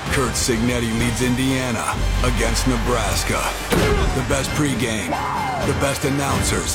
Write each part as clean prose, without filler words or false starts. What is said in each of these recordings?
Kurt Signetti leads Indiana against Nebraska. The best pregame, the best announcers.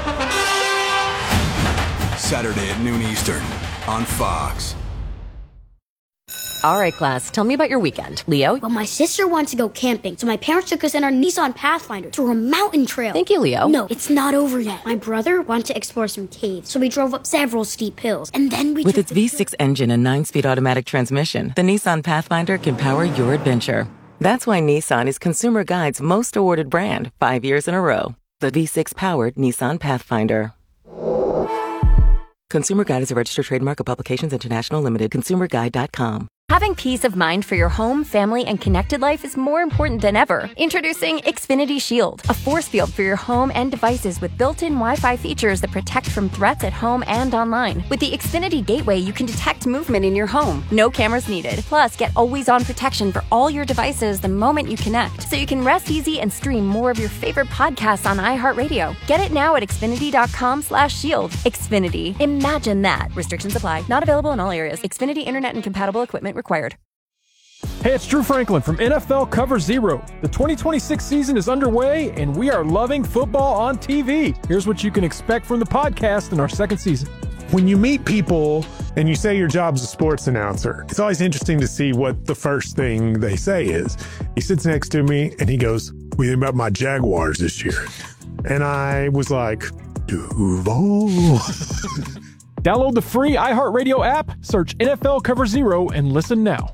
Saturday at noon Eastern on Fox. All right, class, tell me about your weekend. Leo? Well, my sister wanted to go camping, so my parents took us in our Nissan Pathfinder to a mountain trail. Thank you, Leo. No, it's not over yet. My brother wanted to explore some caves, so we drove up several steep hills, and then we... With its V6 engine and 9-speed automatic transmission, the Nissan Pathfinder can power your adventure. That's why Nissan is Consumer Guide's most awarded brand 5 years in a row. The V6-powered Nissan Pathfinder. Consumer Guide is a registered trademark of Publications International Limited. ConsumerGuide.com. Having peace of mind for your home, family, and connected life is more important than ever. Introducing Xfinity Shield, a force field for your home and devices with built-in Wi-Fi features that protect from threats at home and online. With the Xfinity Gateway, you can detect movement in your home. No cameras needed. Plus, get always-on protection for all your devices the moment you connect, so you can rest easy and stream more of your favorite podcasts on iHeartRadio. Get it now at Xfinity.com/shield. Xfinity. Imagine that. Restrictions apply. Not available in all areas. Xfinity Internet and compatible equipment required. Hey, it's Drew Franklin from NFL Cover Zero. The 2026 season is underway, and we are loving football on TV. Here's what you can expect from the podcast in our second season. When you meet people and you say your job's a sports announcer, it's always interesting to see what the first thing they say is. He sits next to me, and he goes, "What do you think about my Jaguars this year?" And I was like, Duval. Download the free iHeartRadio app, search NFL Cover Zero, and listen now.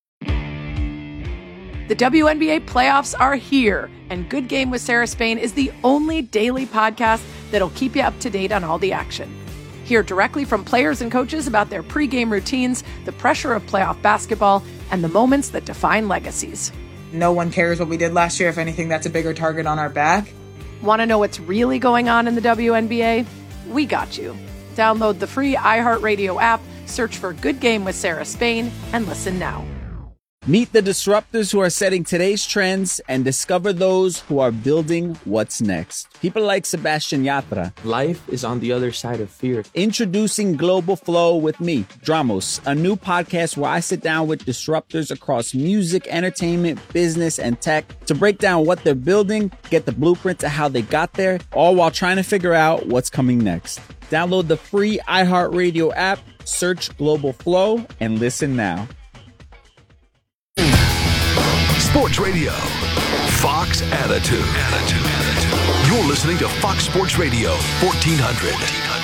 The WNBA playoffs are here, and Good Game with Sarah Spain is the only daily podcast that'll keep you up to date on all the action. Hear directly from players and coaches about their pregame routines, the pressure of playoff basketball, and the moments that define legacies. No one cares what we did last year. If anything, that's a bigger target on our back. Want to know what's really going on in the WNBA? We got you. Download the free iHeartRadio app, search for Good Game with Sarah Spain, and listen now. Meet the disruptors who are setting today's trends and discover those who are building what's next. People like Sebastian Yatra. Life is on the other side of fear. Introducing Global Flow with me, Dramos, a new podcast where I sit down with disruptors across music, entertainment, business, and tech to break down what they're building, get the blueprint to how they got there, all while trying to figure out what's coming next. Download the free iHeartRadio app, search Global Flow, and listen now. Sports Radio, Fox Attitude. You're listening to Fox Sports Radio, 1400.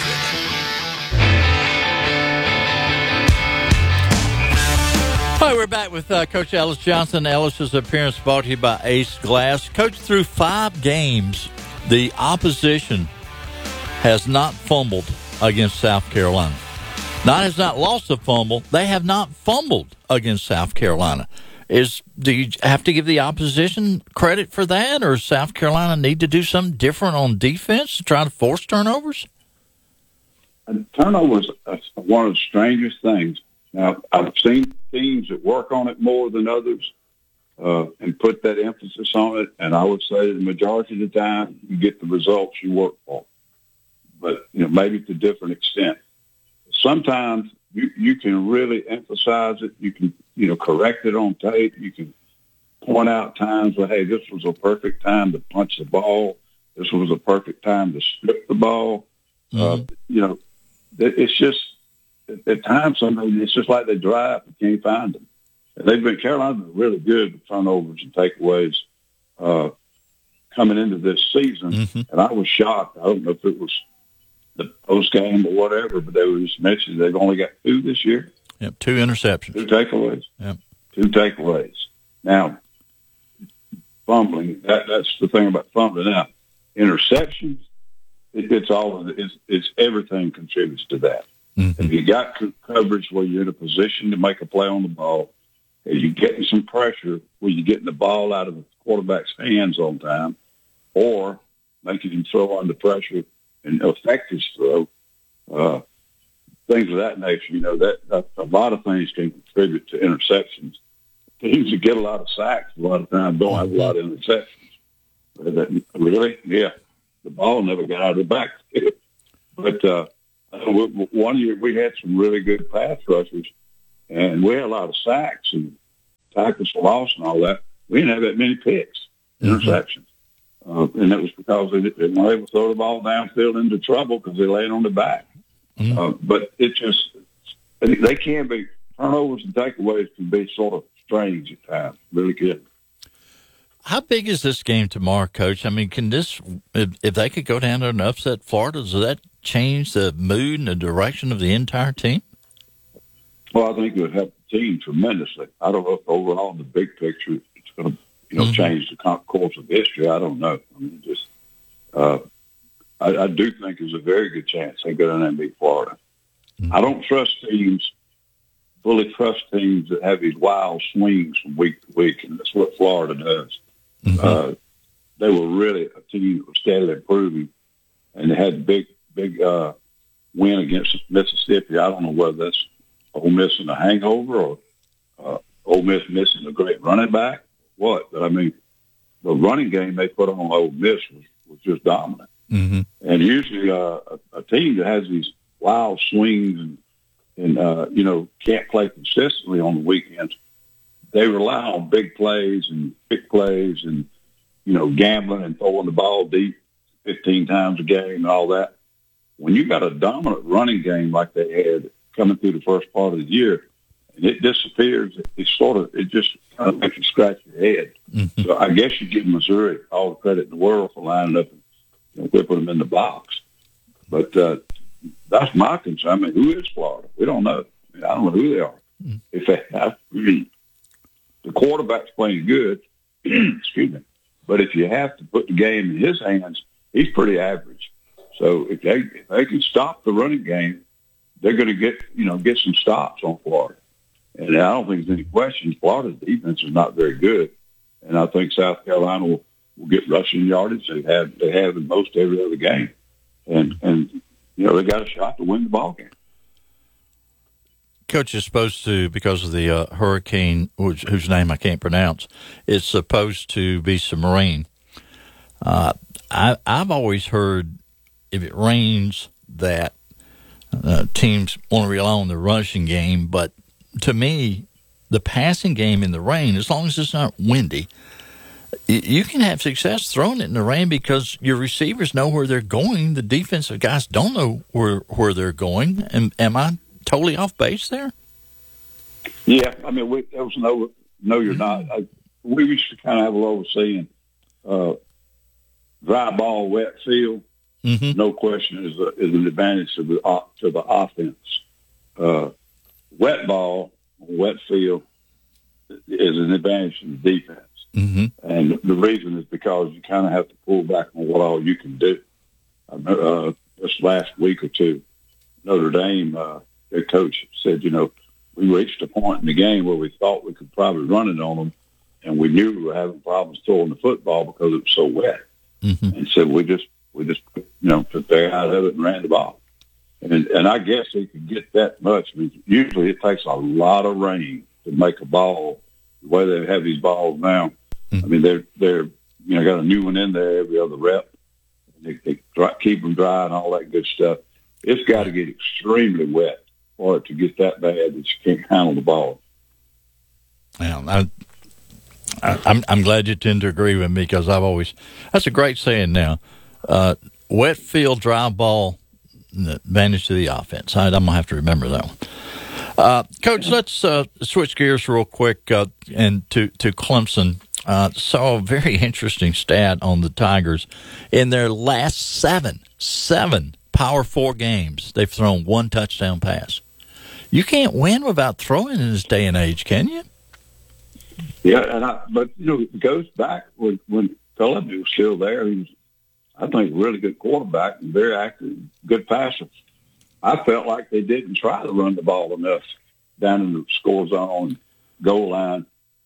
Hi, we're back with Coach Ellis Johnson. Ellis's appearance brought to you by Ace Glass. Coach, through 5 games, the opposition has not fumbled against South Carolina. Has not lost a fumble. They have not fumbled against South Carolina. Do you have to give the opposition credit for that, or does South Carolina need to do something different on defense to try to force turnovers? Turnovers are one of the strangest things. Now, I've seen teams that work on it more than others and put that emphasis on it, and I would say the majority of the time you get the results you work for. But, maybe to a different extent. Sometimes you can really emphasize it. You can, correct it on tape. You can point out times where, hey, this was a perfect time to punch the ball. This was a perfect time to strip the ball. Mm-hmm. It's just, at times, it's just like they drive. You can't find them. And Carolina's been really good with turnovers and takeaways coming into this season. Mm-hmm. And I was shocked. I don't know if it was the post game or whatever, but they were just mentioning they've only got 2 this year. Yep, 2 interceptions. 2 takeaways. Yep. 2 takeaways. Now, fumbling, that's the thing about fumbling. Now, interceptions, it's everything contributes to that. Mm-hmm. If you got coverage where you're in a position to make a play on the ball, if you're getting some pressure where you're getting the ball out of the quarterback's hands on time, or making him throw under pressure and affect his throw, things of that nature, that a lot of things can contribute to interceptions. Teams that get a lot of sacks a lot of times don't have a lot of interceptions. Really? Yeah. The ball never got out of the back. But one year we had some really good pass rushers, and we had a lot of sacks. And tackles for loss and all that, we didn't have that many picks, interceptions. And that was because they weren't able to throw the ball downfield into trouble because they laid on the back. But it just, they can be, turnovers and takeaways can be sort of strange at times, really good. How big is this game tomorrow, Coach? I mean, can this, if they could go down there and upset Florida, does that change the mood and the direction of the entire team? Well, I think it would help the team tremendously. I don't know if overall in the big picture it's going to, change the course of history. I don't know. I mean, just I do think there's a very good chance they go down there and beat Florida. I don't fully trust teams that have these wild swings from week to week, and that's what Florida does. They were really a team that was steadily improving, and they had a big win against Mississippi. I don't know whether that's Ole Miss in a hangover or Ole Miss missing a great running back. What? But I mean, the running game they put on Ole Miss was just dominant. And usually a team that has these wild swings and can't play consistently on the weekends, they rely on big plays and gambling and throwing the ball deep 15 times a game and all that. When you got a dominant running game like they had coming through the first part of the year, and it disappears, it just kind of makes you scratch your head. So I guess you give Missouri all the credit in the world for lining up and whipping them in the box. But that's my concern. I mean, who is Florida? We don't know. I don't know who they are. If they have, the quarterback's playing good, excuse me, but if you have to put the game in his hands, he's pretty average. So if they can stop the running game, they're going to get some stops on Florida. And I don't think there's any question Florida's defense is not very good. And I think South Carolina will get rushing yardage. They have in most every other game. And they got a shot to win the ball game. Coach is supposed to, because of the hurricane, whose name I can't pronounce, is supposed to be some rain. I've always heard if it rains that teams want to rely on the rushing game, but to me, the passing game in the rain, as long as it's not windy, you can have success throwing it in the rain because your receivers know where they're going. The defensive guys don't know where they're going. Am I totally off base there? Yeah, I mean, there was no, you're not. We used to kind of have a little saying, dry ball, wet field. No question is an advantage to the offense. Wet ball, wet field is an advantage to the defense. And the reason is because you kind of have to pull back on what all you can do. This last week or two, Notre Dame, their coach said, we reached a point in the game where we thought we could probably run it on them, and we knew we were having problems throwing the football because it was so wet. And so we just took their out of it and ran the ball. And I guess they could get that much. I mean, usually it takes a lot of rain to make a ball the way they have these balls now. I mean, they're got a new one in there every other rep. They keep them dry and all that good stuff. It's got to get extremely wet for it to get that bad that you can't handle the ball. Yeah, I'm glad you tend to agree with me because that's a great saying now. Wet field, dry ball, advantage to the offense. I'm going to have to remember that one. Coach, let's switch gears real quick and to Clemson. Saw a very interesting stat on the Tigers. In their last seven Power 4 games, they've thrown one touchdown pass. You can't win without throwing in this day and age, can you? Yeah, but it goes back when Phillips was still there. He was, I think, a really good quarterback and very active, good passer. I felt like they didn't try to run the ball enough down in the score zone, goal line.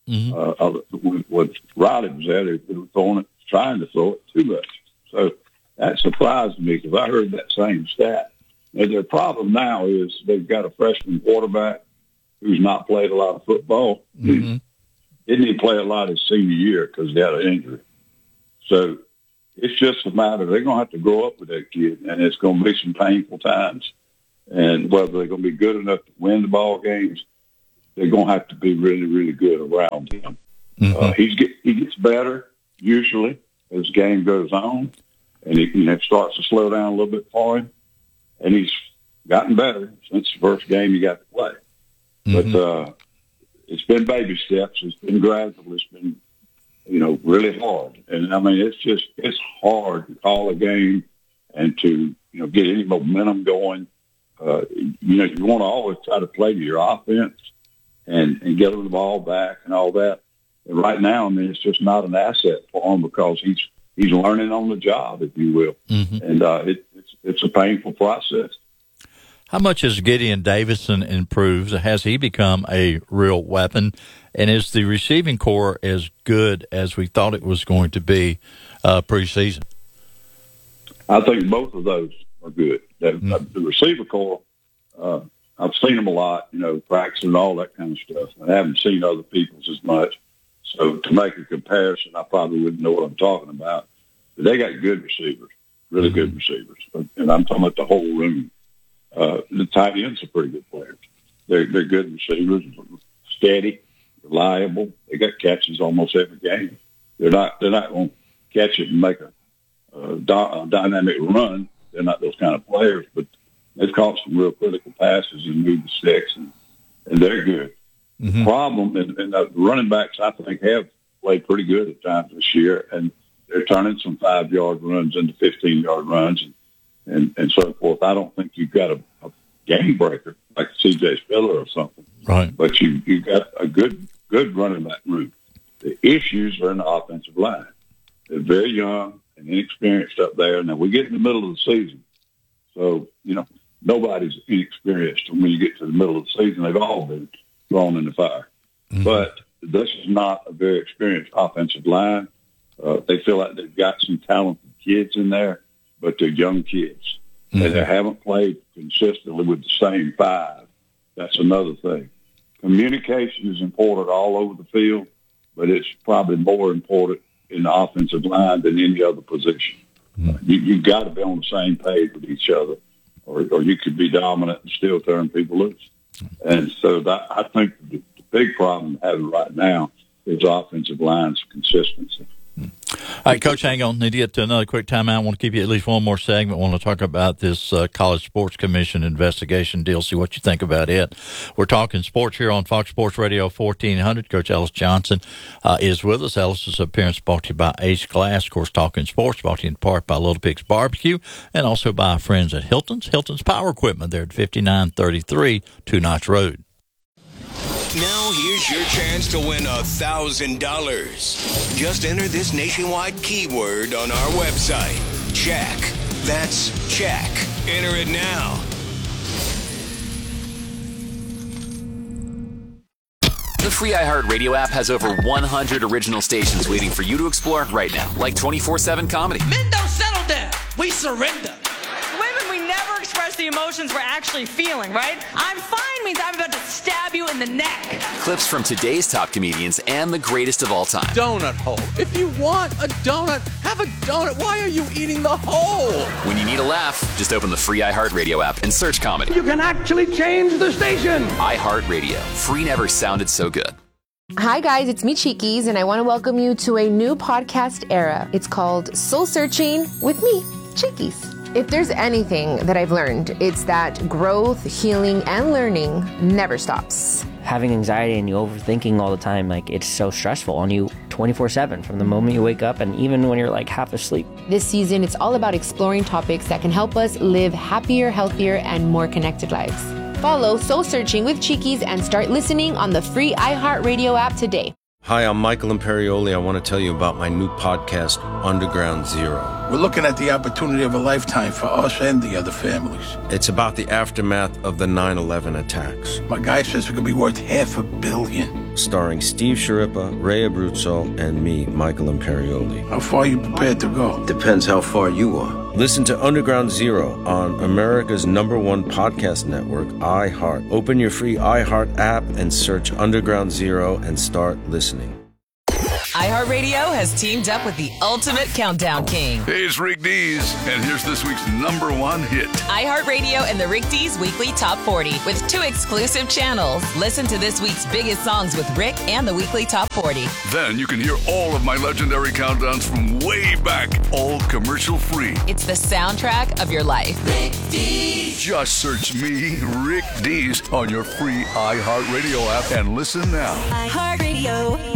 When Riley was there, they were trying to throw it too much. So that surprised me because I heard that same stat. And their problem now is they've got a freshman quarterback who's not played a lot of football. Didn't even play a lot his senior year because he had an injury. So it's just a matter, they're going to have to grow up with that kid, and it's going to be some painful times. And whether they're going to be good enough to win the ball games, they're going to have to be really, really good around him. He gets better usually as the game goes on, and it starts to slow down a little bit for him. And he's gotten better since the first game he got to play. But it's been baby steps. It's been gradual. It's been, really hard. And, I mean, it's hard to call a game and to, get any momentum going. You want to always try to play to your offense and get them the ball back and all that. And right now, I mean, it's just not an asset for him because he's learning on the job, if you will. And it's a painful process. How much has Gideon Davison improved? Has he become a real weapon? And is the receiving core as good as we thought it was going to be preseason? I think both of those are good. The receiver core, I've seen them a lot, practicing and all that kind of stuff. I haven't seen other people's as much. So to make a comparison, I probably wouldn't know what I'm talking about. But they got good receivers, really good receivers. And I'm talking about the whole room. The tight ends are pretty good players. They're good receivers, steady, reliable. They got catches almost every game. They're not going to catch it and make a dynamic run. They're not those kind of players, but they've caught some real critical passes and moved the sticks, and they're good. The problem, and the running backs, I think, have played pretty good at times this year, and they're turning some 5-yard runs into 15-yard runs and so forth. I don't think you've got a game breaker like C.J. Spiller or something, right? But you've got a good running back room. The issues are in the offensive line. They're very young and inexperienced up there. Now, we get in the middle of the season, so, nobody's inexperienced. When you get to the middle of the season, they've all been thrown in the fire. But this is not a very experienced offensive line. They feel like they've got some talented kids in there, but they're young kids. And they haven't played consistently with the same 5. That's another thing. Communication is important all over the field, but it's probably more important in the offensive line than any other position. You've got to be on the same page with each other, or you could be dominant and still turn people loose. And so I think the big problem having right now is offensive line's consistency. All right, Coach, hang on. Need to get to another quick timeout. I want to give you at least one more segment. I want to talk about this College Sports Commission investigation deal, see what you think about it. We're talking sports here on Fox Sports Radio 1400. Coach Ellis Johnson is with us. Ellis's appearance brought to you by Ace Glass. Of course, talking sports brought to you in part by Little Pig's Barbecue and also by our friends at Hilton's Power Equipment there at 5933 Two Notch Road. Now here's your chance to win $1,000. Just enter this nationwide keyword on our website. Check. That's check. Enter it now. The free iHeartRadio app has over 100 original stations waiting for you to explore right now, like 24/7 comedy. Men don't settle down. We surrender. Women, we never express the emotions we're actually feeling, right? I'm fine means I'm about to stab you in the neck. Clips from today's top comedians and the greatest of all time. Donut hole. If you want a donut, have a donut. Why are you eating the hole? When you need a laugh, just open the free iHeartRadio app and search comedy. You can actually change the station. iHeartRadio. Free never sounded so good. Hi guys, it's me Cheekies, and I want to welcome you to a new podcast era. It's called Soul Searching with me, Cheekies. If there's anything that I've learned, it's that growth, healing, and learning never stops. Having anxiety and you overthinking all the time, it's so stressful on you 24/7 from the moment you wake up and even when you're half asleep. This season, it's all about exploring topics that can help us live happier, healthier, and more connected lives. Follow Soul Searching with Cheekies and start listening on the free iHeartRadio app today. Hi, I'm Michael Imperioli. I want to tell you about my new podcast, Underground Zero. We're looking at the opportunity of a lifetime for us and the other families. It's about the aftermath of the 9/11 attacks. My guy says it could be worth $500 million. Starring Steve Sciarippa, Ray Abruzzo, and me, Michael Imperioli. How far are you prepared to go? Depends how far you are. Listen to Underground Zero on America's #1 podcast network, iHeart. Open your free iHeart app and search Underground Zero and start listening. iHeartRadio has teamed up with the Ultimate Countdown King. Hey, it's Rick Dees, and here's this week's #1 hit. iHeartRadio and the Rick Dees Weekly Top 40 with 2 exclusive channels. Listen to this week's biggest songs with Rick and the Weekly Top 40. Then you can hear all of my legendary countdowns from way back, all commercial free. It's the soundtrack of your life. Rick Dees. Just search me, Rick Dees, on your free iHeartRadio app and listen now. iHeartRadio.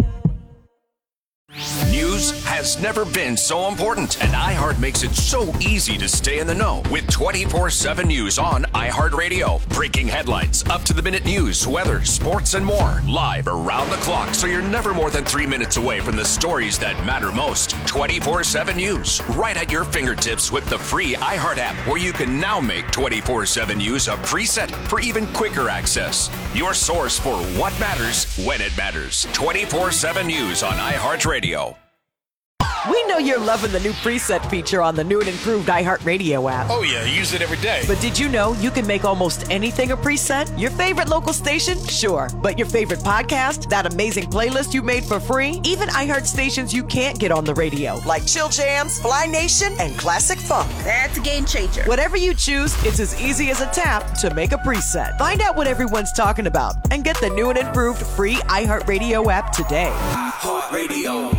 News has never been so important, and iHeart makes it so easy to stay in the know with 24/7 news on iHeartRadio. Breaking headlines, up-to-the-minute news, weather, sports, and more. Live around the clock, so you're never more than 3 minutes away from the stories that matter most. 24/7 news, right at your fingertips with the free iHeart app, where you can now make 24/7 news a preset for even quicker access. Your source for what matters when it matters. 24/7 news on iHeartRadio. We know you're loving the new preset feature on the new and improved iHeartRadio app. Oh, yeah, I use it every day. But did you know you can make almost anything a preset? Your favorite local station? Sure. But your favorite podcast? That amazing playlist you made for free? Even iHeart stations you can't get on the radio, like Chill Jams, Fly Nation, and Classic Funk. That's a game changer. Whatever you choose, it's as easy as a tap to make a preset. Find out what everyone's talking about and get the new and improved free iHeartRadio app today. iHeartRadio.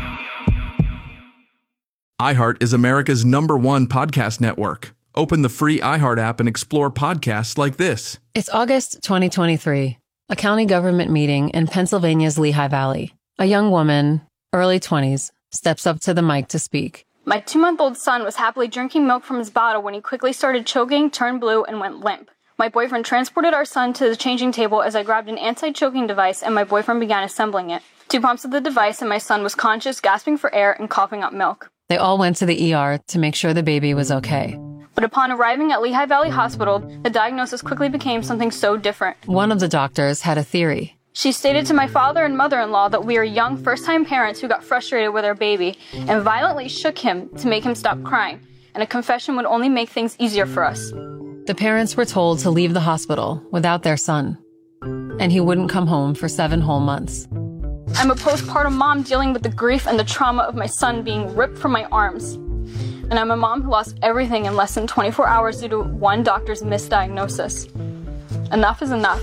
iHeart is America's #1 podcast network. Open the free iHeart app and explore podcasts like this. It's August 2023, a county government meeting in Pennsylvania's Lehigh Valley. A young woman, early 20s, steps up to the mic to speak. My 2-month-old son was happily drinking milk from his bottle when he quickly started choking, turned blue, and went limp. My boyfriend transported our son to the changing table as I grabbed an anti-choking device and my boyfriend began assembling it. 2 pumps of the device and my son was conscious, gasping for air, and coughing up milk. They all went to the ER to make sure the baby was okay. But upon arriving at Lehigh Valley Hospital, the diagnosis quickly became something so different. One of the doctors had a theory. She stated to my father and mother-in-law that we are young first-time parents who got frustrated with our baby and violently shook him to make him stop crying, and a confession would only make things easier for us. The parents were told to leave the hospital without their son, and he wouldn't come home for 7 whole months. I'm a postpartum mom dealing with the grief and the trauma of my son being ripped from my arms. And I'm a mom who lost everything in less than 24 hours due to one doctor's misdiagnosis. Enough is enough.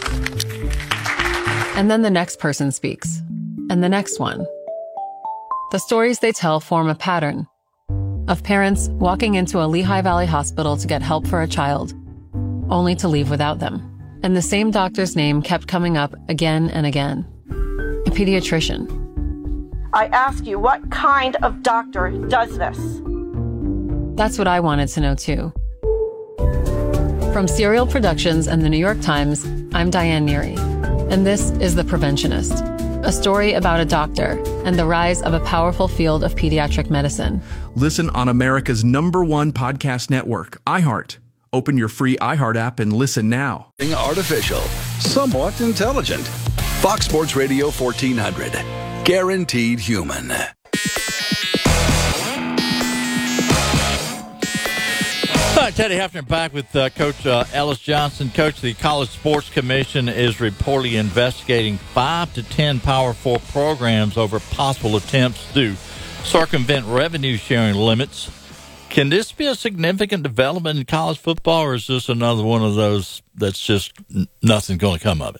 And then the next person speaks, and the next one. The stories they tell form a pattern of parents walking into a Lehigh Valley hospital to get help for a child, only to leave without them. And the same doctor's name kept coming up again and again. A pediatrician. I ask you, what kind of doctor does this? That's what I wanted to know too. From Serial Productions and the New York Times, I'm Diane Neary, and this is The Preventionist, a story about a doctor and the rise of a powerful field of pediatric medicine. Listen on America's #1 podcast network, iHeart. Open your free iHeart app and listen now. Artificial, somewhat intelligent. Fox Sports Radio 1400. Guaranteed human. Hi, Teddy Hefner back with Coach Ellis Johnson. Coach, the College Sports Commission is reportedly investigating 5 to 10 Power 4 programs over possible attempts to circumvent revenue sharing limits. Can this be a significant development in college football, or is this another one of those that's just nothing's going to come of it?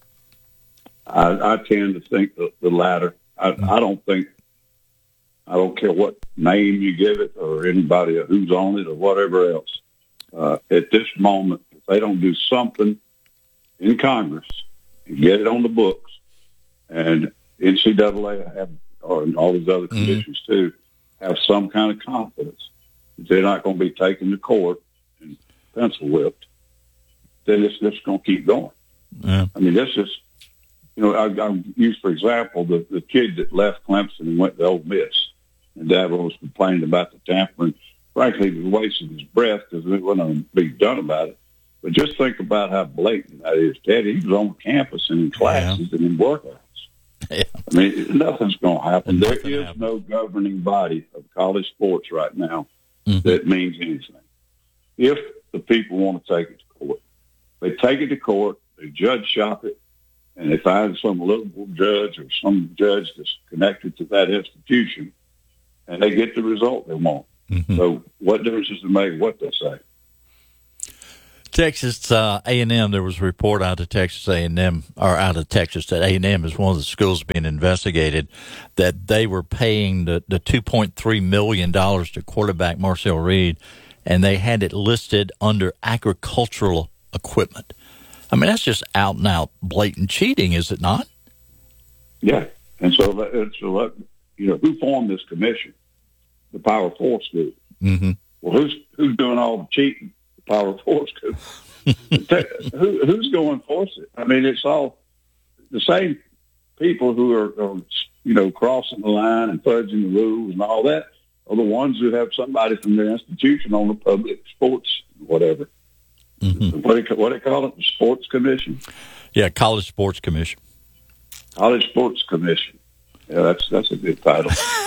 I tend to think the latter. I don't care what name you give it or anybody who's on it or whatever else. At this moment, if they don't do something in Congress and get it on the books, and NCAA have, or all these other commissions too, have some kind of confidence that they're not going to be taken to court and pencil whipped, then it's just going to keep going. Yeah. I mean, this is, I use, for example, the kid that left Clemson and went to Ole Miss. And Dabo was complaining about the tampering. Frankly, he was wasting his breath because there wasn't going to be done about it. But just think about how blatant that is, Teddy. He was on campus and in classes and in workouts. Yeah. I mean, nothing's going to happen. There is no governing body of college sports right now that means anything. If the people want to take it to court, they take it to court, they judge shop it, and they find some liberal judge or some judge that's connected to that institution, and they get the result they want. Mm-hmm. So what difference does it make what they say? Texas A&M, there was a report out of Texas A&M, or out of Texas, that A&M is one of the schools being investigated, that they were paying the $2.3 million to quarterback Marcel Reed, and they had it listed under agricultural equipment. I mean, that's just out-and-out blatant cheating, is it not? Yeah. And so who formed this commission? The Power Force group. Mm-hmm. Well, who's doing all the cheating? The Power Force group. Who's going to enforce it? I mean, it's all the same people who are crossing the line and fudging the rules and all that are the ones who have somebody from their institution on the public sports, whatever. Mm-hmm. What do they call it? The Sports Commission? Yeah, College Sports Commission. College Sports Commission. Yeah, that's a good title.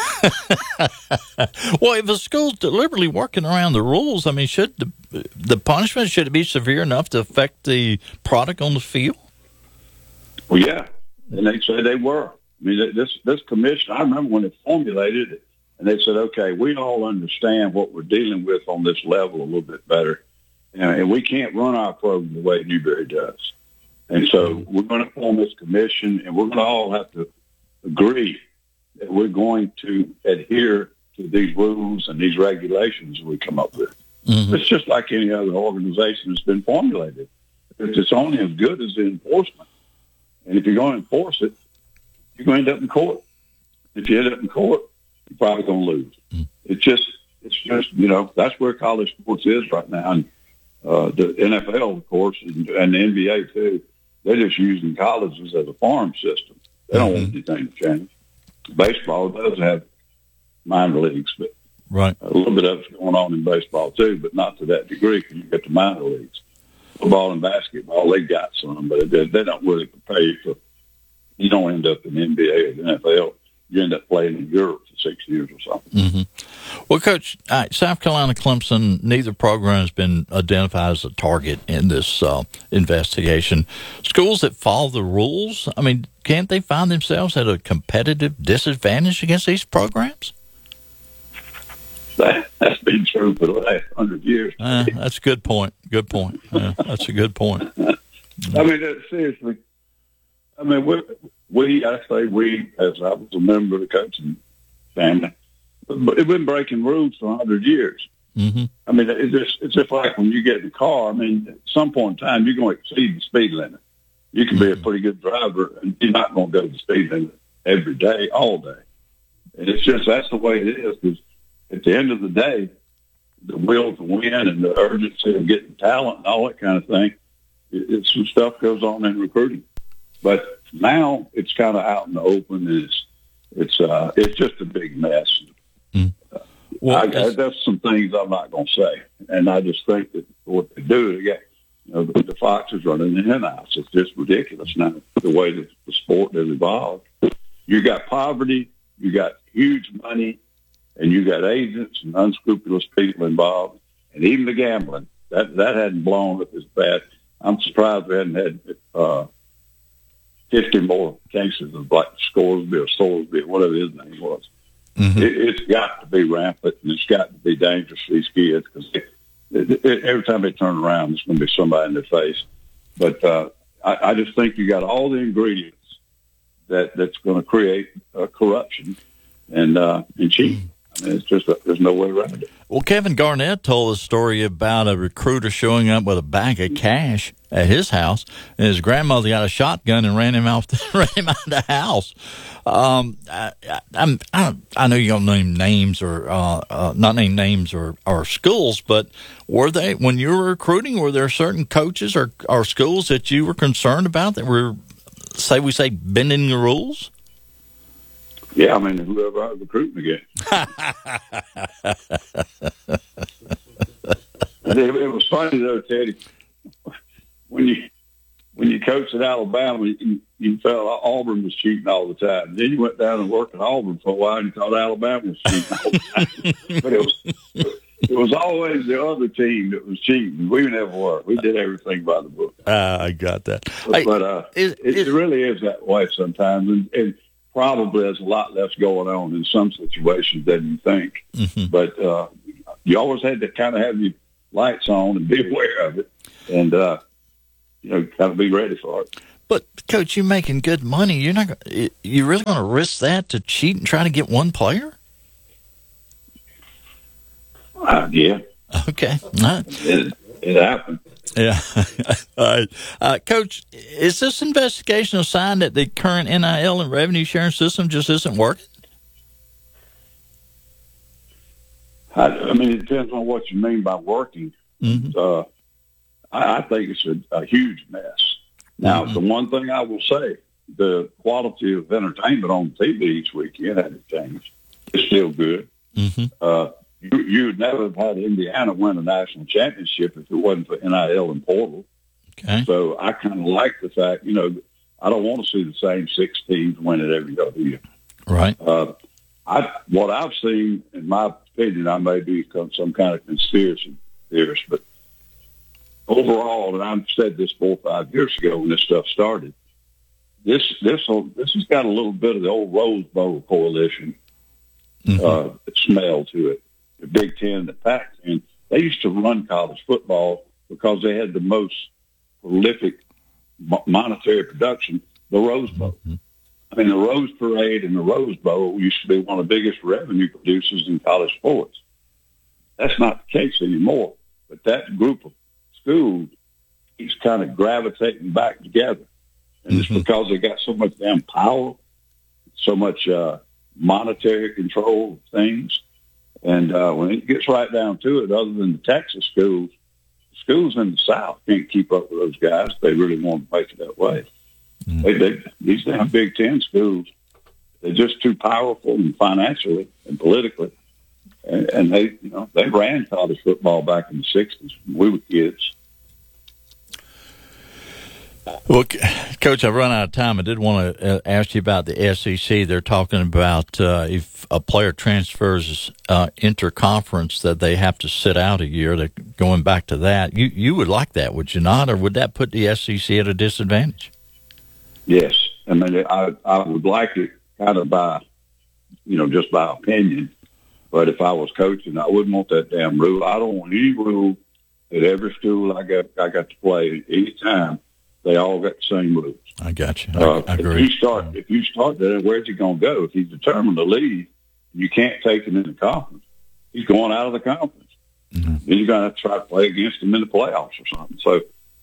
Well, if a school's deliberately working around the rules, I mean, should the punishment, should it be severe enough to affect the product on the field? Well, yeah, and they say they were. I mean, this commission, I remember when they formulated it, and they said, okay, we all understand what we're dealing with on this level a little bit better, and we can't run our program the way Newberry does. And so we're going to form this commission, and we're going to all have to agree that we're going to adhere to these rules and these regulations we come up with. Mm-hmm. It's just like any other organization that's been formulated. It's only as good as the enforcement. And if you're going to enforce it, you're going to end up in court. If you end up in court, you're probably going to lose. Mm-hmm. It's just, that's where college sports is right now. And the NFL, of course, and the NBA too, they're just using colleges as a farm system. They don't want anything to change. Baseball does have minor leagues, but right, a little bit of it's going on in baseball too, but not to that degree because you get the minor leagues. Football and basketball, they got some, but they don't really prepare you for. You don't end up in the NBA or the NFL. You end up playing in Europe for 6 years or something. Mm-hmm. Well, Coach, South Carolina, Clemson, neither program has been identified as a target in this investigation. Schools that follow the rules, I mean, can't they find themselves at a competitive disadvantage against these programs? That's been true for the last 100 years. That's a good point. Good point. That's a good point. I mean, seriously. I mean, we, as I was a member of the coaching family, but it's been breaking rules for 100 years. Mm-hmm. I mean, it's just like when you get in the car. I mean, at some point in time, you're going to exceed the speed limit. You can be a pretty good driver, and you're not going to go the speed limit every day, all day. And it's just, that's the way it is, because at the end of the day, the will to win and the urgency of getting talent and all that kind of thing, some stuff goes on in recruiting. But now it's kind of out in the open. And it's just a big mess. Well, there's some things I'm not going to say, and I just think that what they do, the Fox is running the hen house. It's just ridiculous now the way that the sport has evolved. You got poverty, you got huge money, and you got agents and unscrupulous people involved, and even the gambling that hadn't blown up as bad. I'm surprised we hadn't had 50 more cases of like Scoresby or Sorsby, whatever his name was. Mm-hmm. It's got to be rampant, and it's got to be dangerous for these kids because every time they turn around, there's going to be somebody in their face. But I just think you got all the ingredients that's going to create corruption and cheating. I mean, it's just there's no way around it. Well, Kevin Garnett told a story about a recruiter showing up with a bag of cash at his house, and his grandmother got a shotgun and ran him out of the house. I know you don't name names or not name names or schools, but were they, when you were recruiting, were there certain coaches or schools that you were concerned about that were, say, bending the rules? Yeah, I mean, whoever I was recruiting again. It was funny though, Teddy. When you coached at Alabama, you felt Auburn was cheating all the time. Then you went down and worked at Auburn for a while, and you thought Alabama was cheating all the time. But It was always the other team that was cheating. We never were. We did everything by the book. I got that. But it really is that way sometimes, and probably there's a lot less going on in some situations than you think. Mm-hmm. But you always had to kind of have your lights on and be aware of it, and kind of be ready for it. But Coach, you're making good money. You're not. You really going to risk that to cheat and try to get one player? Yeah. Okay. It happened. Yeah. All right. Coach, is this investigation a sign that the current NIL and revenue sharing system just isn't working? I mean, it depends on what you mean by working. Mm-hmm. I think it's a huge mess. Now, the one thing I will say, the quality of entertainment on TV each weekend hasn't changed. It's still good. Mm-hmm. You'd never have had Indiana win a national championship if it wasn't for NIL and portal. Okay. So I kind of like the fact, I don't want to see the same 6 teams win it every other year. Right. What I've seen, in my opinion, I may be some kind of conspiracy theorist, but overall, and I've said this 4 or 5 years ago when this stuff started, this has got a little bit of the old Rose Bowl coalition smell to it. The Big Ten and the Pac-10, they used to run college football because they had the most prolific monetary production, the Rose Bowl. Mm-hmm. I mean, the Rose Parade and the Rose Bowl used to be one of the biggest revenue producers in college sports. That's not the case anymore. But that group of schools is kind of gravitating back together. And it's because they got so much damn power, so much monetary control of things. And when it gets right down to it, other than the Texas schools in the South can't keep up with those guys if they really want to make it that way. Mm-hmm. These damn Big Ten schools, they're just too powerful and financially and politically. And they ran college football back in the 60s when we were kids. Well, Coach, I've run out of time. I did want to ask you about the SEC. They're talking about if a player transfers interconference that they have to sit out a year. They're going back to that. You would like that, would you not? Or would that put the SEC at a disadvantage? Yes. I mean, I would like it kind of by, just by opinion. But if I was coaching, I wouldn't want that damn rule. I don't want any rule at every school I got to play any time. They all got the same rules. I got you. I agree. If you start that, where's he going to go? If he's determined to leave, you can't take him in the conference. He's going out of the conference. Mm-hmm. Then you're going to have to try to play against him in the playoffs or something. So,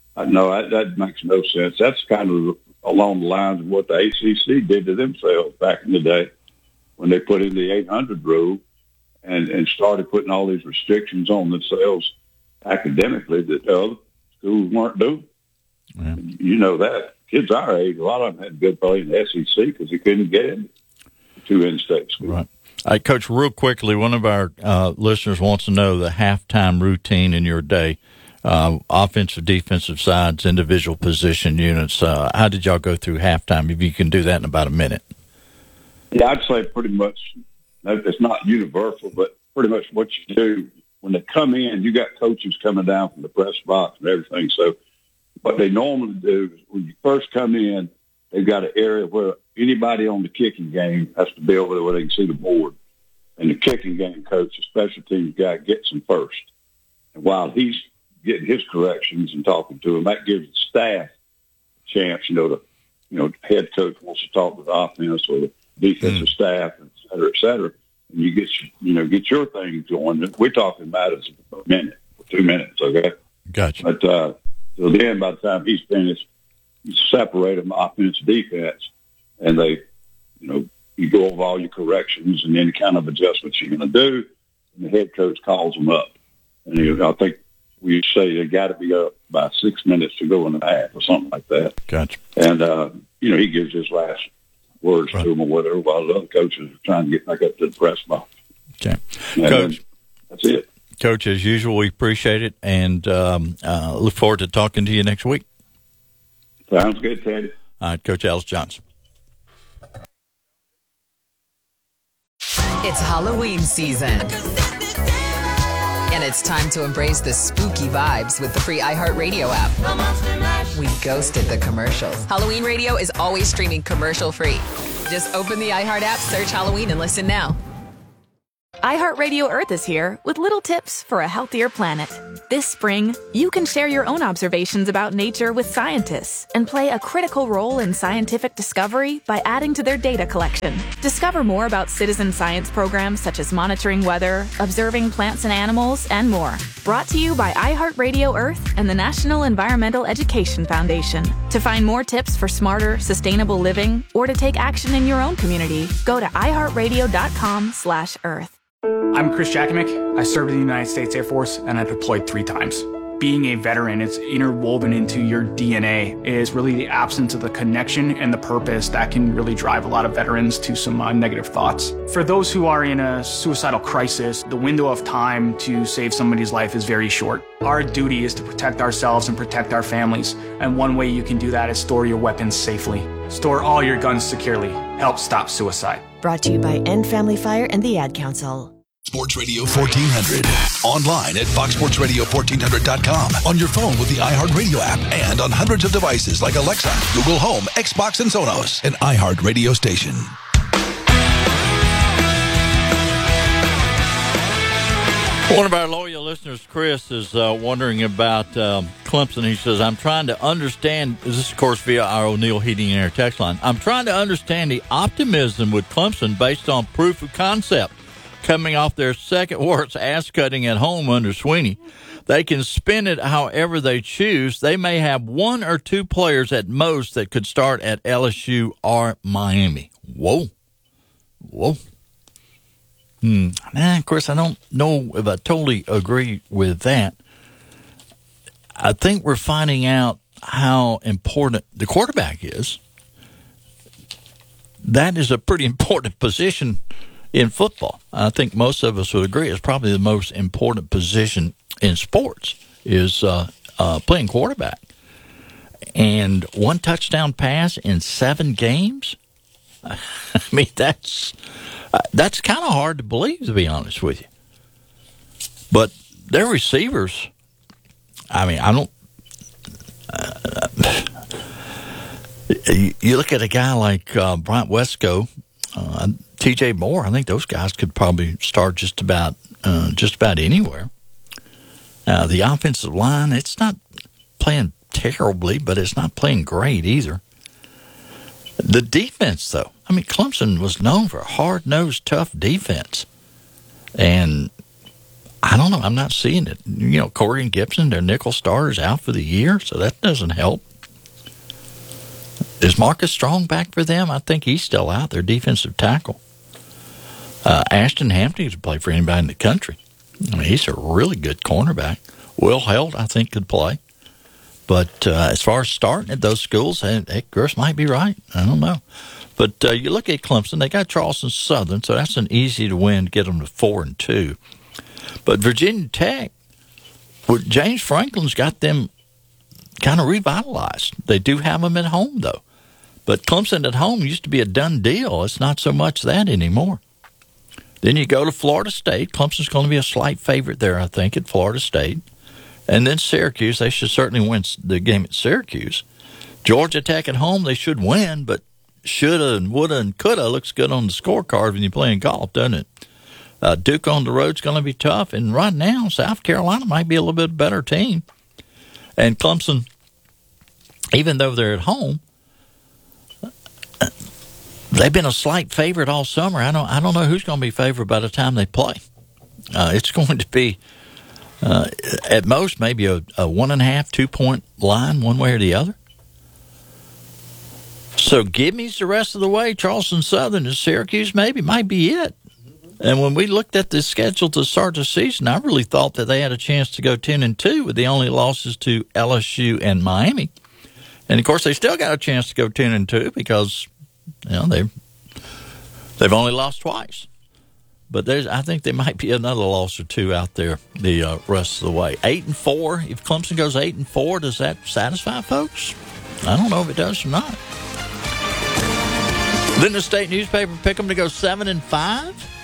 no, that makes no sense. That's kind of along the lines of what the ACC did to themselves back in the day when they put in the 800 rule and started putting all these restrictions on themselves academically that the other schools weren't doing. Yeah. You know that. Kids our age, a lot of them had good play in the SEC because they couldn't get in to in-state schools. Right. All right, Coach, real quickly, one of our listeners wants to know the halftime routine in your day, offensive, defensive sides, individual position units. How did y'all go through halftime, if you can do that in about a minute? Yeah, I'd say pretty much, it's not universal, but pretty much what you do when they come in, you got coaches coming down from the press box and everything. So what they normally do is when you first come in, they've got an area where anybody on the kicking game has to be over there where they can see the board. And the kicking game coach, the special teams guy, gets them first. And while he's getting his corrections and talking to them, that gives the staff a chance, the head coach wants to talk to the offense or the defensive staff, et cetera. And you get your thing going. We're talking about it a minute or 2 minutes, okay? Gotcha. But so then by the time he's finished, you separate them offense, defense, and they, you go over all your corrections and any kind of adjustments you're going to do, and the head coach calls them up. And I think we say they got to be up by 6 minutes to go in the half or something like that. Gotcha. And, he gives his last words to them or whatever while the other coaches are trying to get back up to the press box. Okay. And Coach, that's it. Coach, as usual, we appreciate it and look forward to talking to you next week. Sounds good, Teddy. All right, Coach Ellis Johnson. It's Halloween season. And it's time to embrace the spooky vibes with the free iHeartRadio app. We ghosted the commercials. Halloween Radio is always streaming commercial-free. Just open the iHeart app, search Halloween, and listen now. iHeartRadio Earth is here with little tips for a healthier planet. This spring, you can share your own observations about nature with scientists and play a critical role in scientific discovery by adding to their data collection. Discover more about citizen science programs such as monitoring weather, observing plants and animals, and more. Brought to you by iHeartRadio Earth and the National Environmental Education Foundation. To find more tips for smarter, sustainable living or to take action in your own community, go to iHeartRadio.com/Earth. I'm Chris Jakimick. I served in the United States Air Force and I deployed 3 times. Being a veteran, it's interwoven into your DNA. It is really the absence of the connection and the purpose that can really drive a lot of veterans to some negative thoughts. For those who are in a suicidal crisis, the window of time to save somebody's life is very short. Our duty is to protect ourselves and protect our families. And one way you can do that is store your weapons safely. Store all your guns securely. Help stop suicide. Brought to you by End Family Fire and the Ad Council. Sports Radio 1400. Online at foxsportsradio1400.com. On your phone with the iHeartRadio app. And on hundreds of devices like Alexa, Google Home, Xbox, and Sonos. An iHeart radio station. One of our loyal listeners, Chris, is wondering about Clemson. He says, I'm trying to understand, this is, of course, via our O'Neill Heating and Air text line. I'm trying to understand the optimism with Clemson based on proof of concept. Coming off their second worst ass-cutting at home under Sweeney. They can spin it however they choose. They may have 1 or 2 players at most that could start at LSU or Miami. Whoa. Of course, I don't know if I totally agree with that. I think we're finding out how important the quarterback is. That is a pretty important position in football. I think most of us would agree it's probably the most important position in sports is playing quarterback. And 1 touchdown pass in 7 games? I mean, that's kind of hard to believe, to be honest with you. But their receivers, I mean, I don't... you look at a guy like Bryant Wesco, T.J. Moore, I think those guys could probably start just about anywhere. The offensive line, it's not playing terribly, but it's not playing great either. The defense, though, I mean, Clemson was known for a hard-nosed, tough defense. And I don't know, I'm not seeing it. You know, Corey and Gibson, their nickel starters, out for the year, so that doesn't help. Is Marcus Strong back for them? I think he's still out there, defensive tackle. Ashton Hampton could play for anybody in the country. I mean, he's a really good cornerback. Will Held, I think, could play. But as far as starting at those schools, Chris might be right. I don't know. But you look at Clemson, they got Charleston Southern, so that's an easy to win to get them to 4-2. But Virginia Tech, James Franklin's got them kind of revitalized. They do have them at home, though. But Clemson at home used to be a done deal. It's not so much that anymore. Then you go to Florida State. Clemson's going to be a slight favorite there, I think, at Florida State. And then Syracuse. They should certainly win the game at Syracuse. Georgia Tech at home, they should win, but shoulda and woulda and coulda looks good on the scorecard when you're playing golf, doesn't it? Duke on the road's going to be tough. And right now, South Carolina might be a little bit better team. And Clemson, even though they're at home, they've been a slight favorite all summer. I don't know who's going to be favored by the time they play. It's going to be, at most, maybe a 1.5, 2 point line one way or the other. So give me the rest of the way. Charleston Southern and Syracuse might be it. And when we looked at the schedule to start the season, I really thought that they had a chance to go 10-2 with the only losses to LSU and Miami. And, of course, they still got a chance to go 10-2 because, you know, they've only lost twice. But I think there might be another loss or two out there the rest of the way. 8-4. If Clemson goes 8-4, does that satisfy folks? I don't know if it does or not. Then the state newspaper pick them to go 7-5.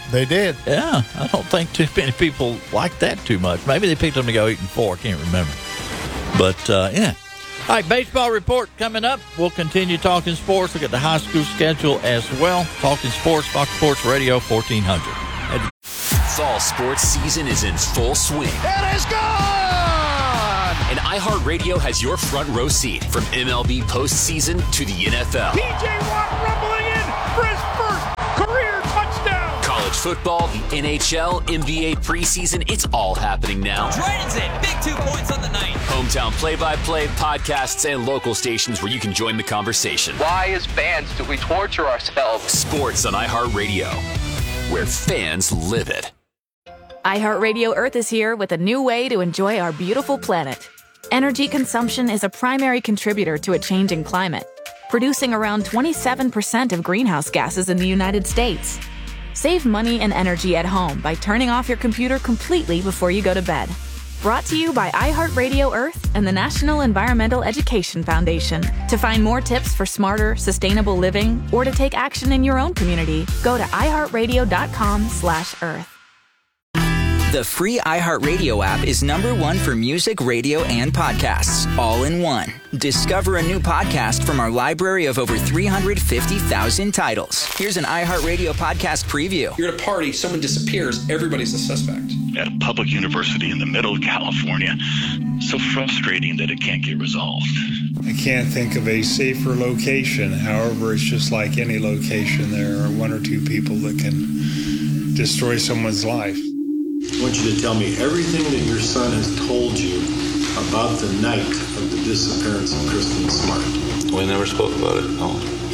They did. Yeah, I don't think too many people like that too much. Maybe they picked them to go 8-4. I can't remember. But, yeah. All right, baseball report coming up. We'll continue talking sports. Look at the high school schedule as well. Talking sports, Fox Sports Radio 1400. Fall sports season is in full swing. It is gone! And iHeartRadio has your front row seat from MLB postseason to the NFL. T.J. Watt rumbling in for his first career touchdown! College football, the NHL, NBA preseason, it's all happening now. Dragons in, big 2 points on the night. Hometown play-by-play, podcasts, and local stations where you can join the conversation. Why, as fans, do we torture ourselves? Sports on iHeartRadio, where fans live it. iHeartRadio Earth is here with a new way to enjoy our beautiful planet. Energy consumption is a primary contributor to a changing climate, producing around 27% of greenhouse gases in the United States. Save money and energy at home by turning off your computer completely before you go to bed. Brought to you by iHeartRadio Earth and the National Environmental Education Foundation. To find more tips for smarter, sustainable living or to take action in your own community, go to iHeartRadio.com/Earth. The free iHeartRadio app is #1 for music, radio, and podcasts, all in one. Discover a new podcast from our library of over 350,000 titles. Here's an iHeartRadio podcast preview. You're at a party, someone disappears, everybody's a suspect. At a public university in the middle of California, so frustrating that it can't get resolved. I can't think of a safer location. However, it's just like any location. There are one or two people that can destroy someone's life. I want you to tell me everything that your son has told you about the night of the disappearance of Kristen Smart. We never spoke about it, no.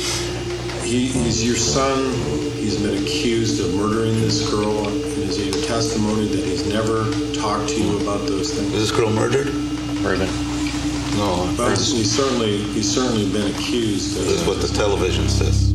He's your son. He's been accused of murdering this girl. Is it your testimony that he's never talked to you about those things? Is this girl murdered? Raven. No. But he's certainly been accused. This is what the television says.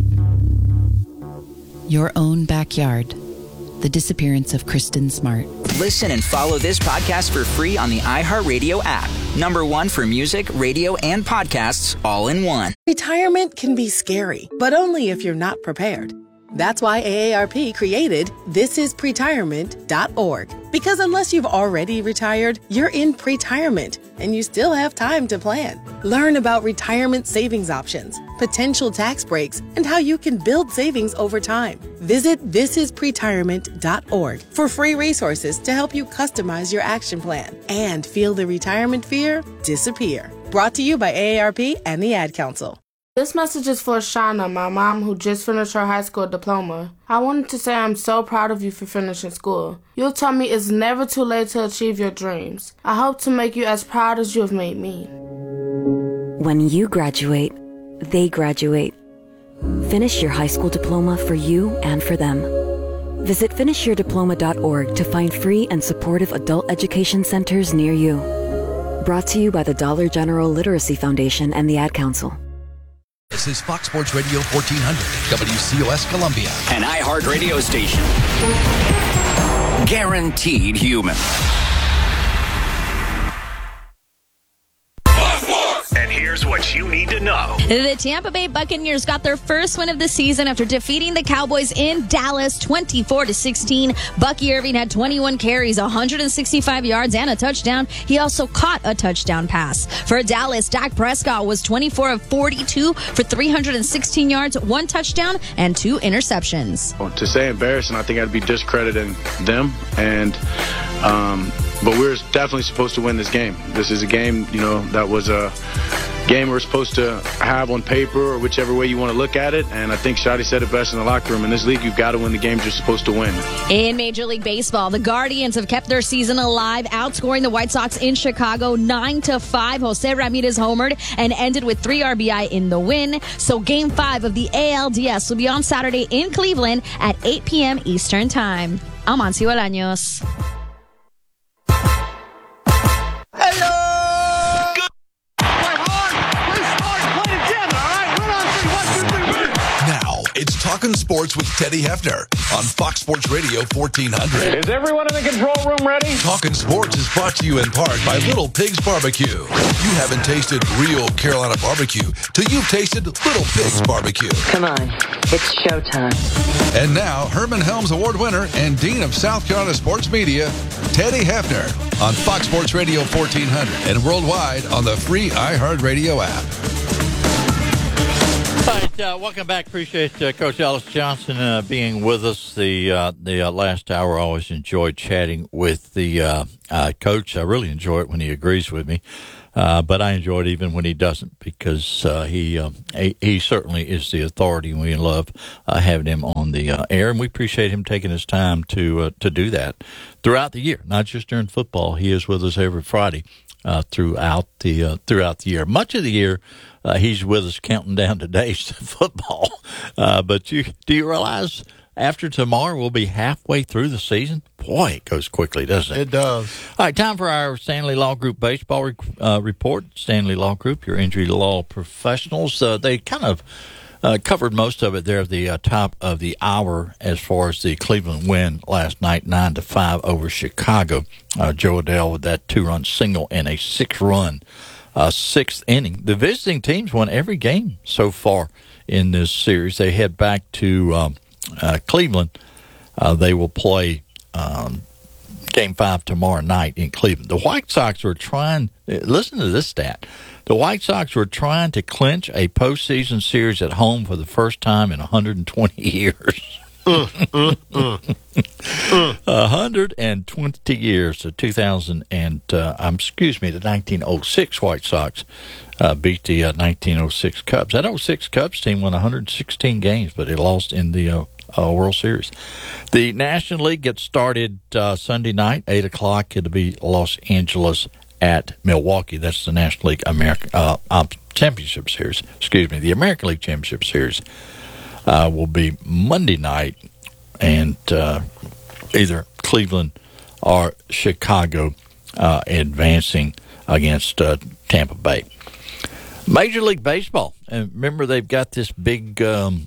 Your own backyard. The disappearance of Kristen Smart. Listen and follow this podcast for free on the iHeartRadio app. #1 for music, radio, and podcasts, all in one. Retirement can be scary, but only if you're not prepared. That's why AARP created thisispretirement.org. Because unless you've already retired, you're in pretirement, and you still have time to plan. Learn about retirement savings options, potential tax breaks, and how you can build savings over time. Visit thisispretirement.org for free resources to help you customize your action plan and feel the retirement fear disappear. Brought to you by AARP and the Ad Council. This message is for Shauna, my mom who just finished her high school diploma. I wanted to say I'm so proud of you for finishing school. You told me it's never too late to achieve your dreams. I hope to make you as proud as you have made me. When you graduate, they graduate. Finish your high school diploma for you and for them. Visit finishyourdiploma.org to find free and supportive adult education centers near you. Brought to you by the Dollar General Literacy Foundation and the Ad Council. This is Fox Sports Radio 1400, WCOS Columbia. An iHeart radio station. Guaranteed human. And here's what you need to know. The Tampa Bay Buccaneers got their first win of the season after defeating the Cowboys in Dallas 24-16. Bucky Irving had 21 carries, 165 yards, and a touchdown. He also caught a touchdown pass. For Dallas, Dak Prescott was 24 of 42 for 316 yards, 1 touchdown, and 2 interceptions. Well, to say embarrassing, I think I'd be discrediting them. But we're definitely supposed to win this game. This is a game, that was a game we're supposed to have on paper or whichever way you want to look at it. And I think Shotty said it best in the locker room. In this league, you've got to win the games you're supposed to win. In Major League Baseball, the Guardians have kept their season alive, outscoring the White Sox in Chicago 9-5. Jose Ramirez homered and ended with 3 RBI in the win. So Game 5 of the ALDS will be on Saturday in Cleveland at 8 p.m. Eastern Time. I'm Amancio Bolaños. Now it's It's Talkin' Sports with Teddy Hefner on Fox Sports Radio 1400. Is everyone in the control room ready? Talkin' Sports is brought to you in part by Little Pig's Barbecue. You haven't tasted real Carolina barbecue till you've tasted Little Pig's Barbecue. Come on, it's showtime. And now, Herman Helms Award winner and Dean of South Carolina Sports Media, Teddy Hefner on Fox Sports Radio 1400 and worldwide on the free iHeartRadio app. All right, welcome back. Appreciate Coach Ellis Johnson being with us the last hour. I always enjoyed chatting with the coach. I really enjoy it when he agrees with me, but I enjoy it even when he doesn't, because he certainly is the authority, and we love having him on the air, and we appreciate him taking his time to do that throughout the year, not just during football. He is with us every Friday throughout the year. Much of the year, he's with us counting down the days to football. But do you realize after tomorrow we'll be halfway through the season? Boy, it goes quickly, doesn't it? It does. All right, time for our Stanley Law Group baseball report. Stanley Law Group, your injury law professionals. They kind of covered most of it there at the top of the hour as far as the Cleveland win last night, 9-5 over Chicago. Joe Adell with that 2-run single in a 6-run sixth inning. The visiting teams won every game so far in this series. They head back to Cleveland. They will play Game 5 tomorrow night in Cleveland. The White Sox were trying, listen to this stat, the White Sox were trying to clinch a postseason series at home for the first time in 120 years. 120 years. The 1906 White Sox beat the 1906 Cubs. That 06 Cubs team won 116 games, but it lost in the World Series. The National League gets started Sunday night, 8 o'clock. It'll be Los Angeles at Milwaukee. That's the National League Championship Series. Excuse me. The American League Championship Series will be Monday night, and either Cleveland or Chicago advancing against Tampa Bay. Major League Baseball. And remember, they've got this big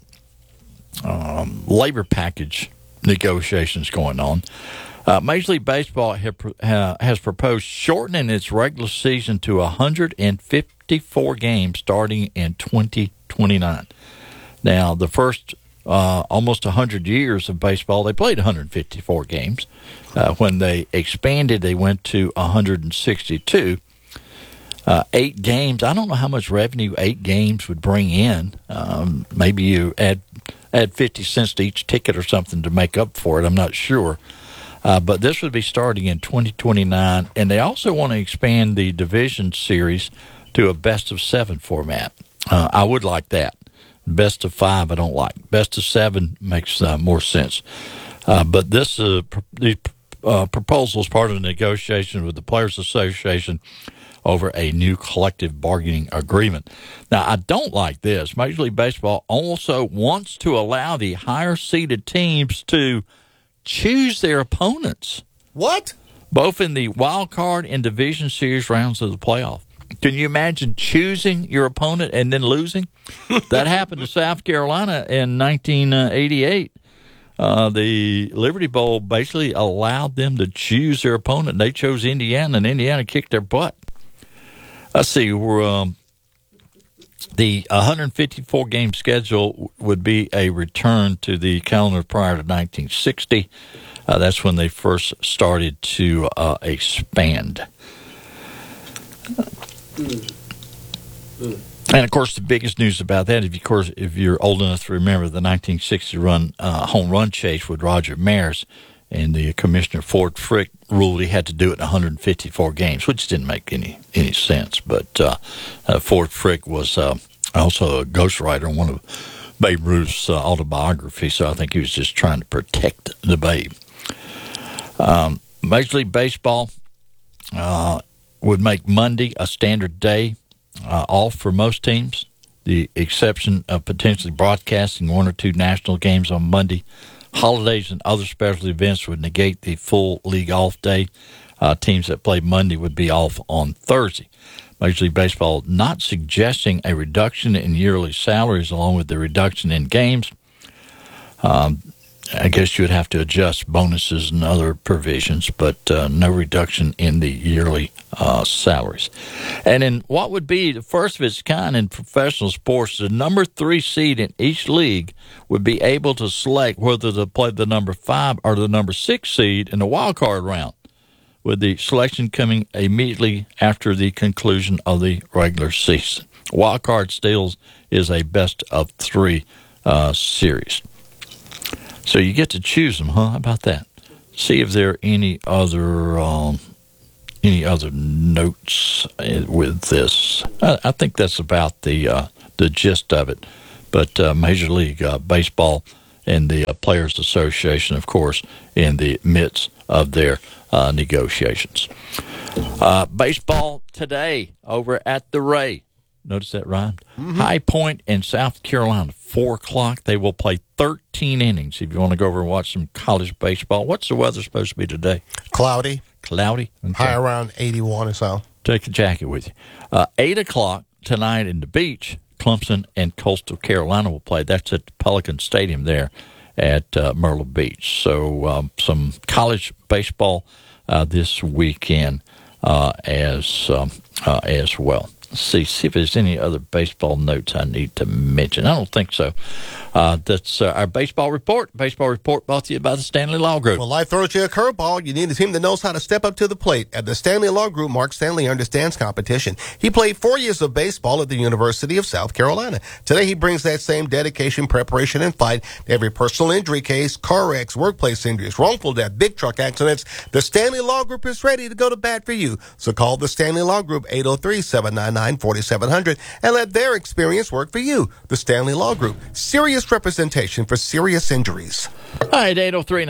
labor package negotiations going on. Major League Baseball has proposed shortening its regular season to 154 games starting in 2029. Now, the first almost 100 years of baseball, they played 154 games. When they expanded, they went to 162. 8 games. I don't know how much revenue 8 games would bring in. Maybe you add 50 cents to each ticket or something to make up for it. I'm not sure. But this would be starting in 2029. And they also want to expand the division series to a best-of-7 format. I would like that. Best of 5 I don't like. Best of 7 makes more sense. But this proposal is part of a negotiation with the Players Association over a new collective bargaining agreement. Now, I don't like this. Major League Baseball also wants to allow the higher-seeded teams to choose their opponents. What? Both in the wild card and division series rounds of the playoff. Can you imagine choosing your opponent and then losing? That happened to South Carolina in 1988. The Liberty Bowl basically allowed them to choose their opponent. They chose Indiana, and Indiana kicked their butt. Let's see. The 154-game schedule would be a return to the calendar prior to 1960. That's when they first started to expand. And, of course, the biggest news about that, if you're old enough to remember the 1960 home run chase with Roger Maris, and the Commissioner Ford Frick ruled he had to do it in 154 games, which didn't make any sense. But Ford Frick was also a ghostwriter on one of Babe Ruth's autobiographies, so I think he was just trying to protect the Babe. Major League Baseball would make Monday a standard day off for most teams, the exception of potentially broadcasting 1 or 2 national games on Monday. Holidays and other special events would negate the full league off day. Teams that play Monday would be off on Thursday. Major League Baseball not suggesting a reduction in yearly salaries along with the reduction in games. I guess you would have to adjust bonuses and other provisions, but no reduction in the yearly salaries. And in what would be the first of its kind in professional sports, the number 3 seed in each league would be able to select whether to play the number 5 or the number 6 seed in the wild card round, with the selection coming immediately after the conclusion of the regular season. Wild card still is a best of 3 series. So you get to choose them, huh? How about that? See if there are any other notes with this. I think that's about the gist of it. But Major League Baseball and the Players Association, of course, in the midst of their negotiations. Baseball today over at the Ray. Notice that rhymed? Mm-hmm. High Point in South Carolina, 4 o'clock. They will play 13 innings. If you want to go over and watch some college baseball. What's the weather supposed to be today? Cloudy. Cloudy? Okay. High around 81 or so. Take a jacket with you. 8 o'clock tonight in the beach, Clemson and Coastal Carolina will play. That's at Pelican Stadium there at Myrtle Beach. So some college baseball this weekend as well. See if there's any other baseball notes I need to mention. I don't think so. That's our baseball report. Baseball report brought to you by the Stanley Law Group. When life throws you a curveball, you need a team that knows how to step up to the plate. At the Stanley Law Group, Mark Stanley understands competition. He played 4 years of baseball at the University of South Carolina. Today, he brings that same dedication, preparation, and fight to every personal injury case, car wrecks, workplace injuries, wrongful death, big truck accidents. The Stanley Law Group is ready to go to bat for you. So call the Stanley Law Group, 803-799-4700, and let their experience work for you. The Stanley Law Group, serious representation for serious injuries. All right,